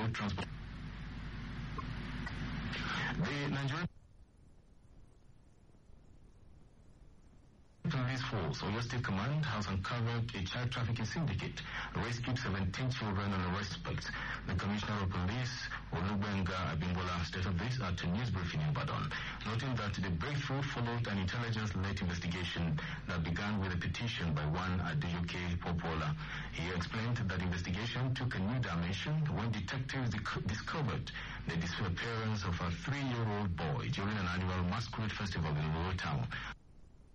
State Transport. The Nigerian Police Force, Oyo State Command, has uncovered a child trafficking syndicate, rescued 17 children and arrested suspects. The Commissioner of Police, Olubenga Abimbola, stated this at a news briefing in Badon, noting that the breakthrough followed an intelligence-led investigation that began with a petition by one Adeyoke Popola. He explained that the investigation took a new dimension when detectives discovered the disappearance of a 3-year-old boy during an annual masquerade festival in Rural Town.